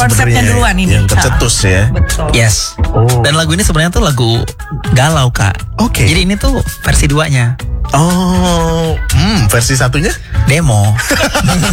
konsepnya duluan ini. Yang tercetus ya. Betul. Yes. Oh. Dan lagu ini sebenarnya tuh lagu galau, Kak. Oke. Jadi ini tuh versi 2-nya. Oh, versi satunya? Demo.